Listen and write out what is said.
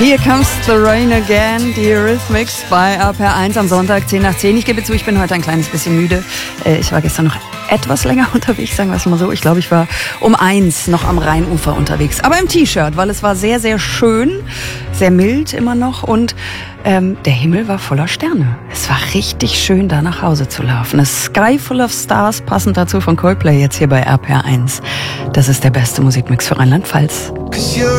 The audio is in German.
Here Comes the Rain Again, die Eurythmics bei RPR1 am Sonntag 10 nach 10. Ich gebe zu, ich bin heute ein kleines bisschen müde. Ich war gestern noch etwas länger unterwegs, sagen wir es mal so. Ich glaube, ich war um 1 noch am Rheinufer unterwegs. Aber im T-Shirt, weil es war sehr, sehr schön, sehr mild immer noch und der Himmel war voller Sterne. Es war richtig schön, da nach Hause zu laufen. A Sky Full of Stars, passend dazu von Coldplay jetzt hier bei RPR1. Das ist der beste Musikmix für Rheinland-Pfalz.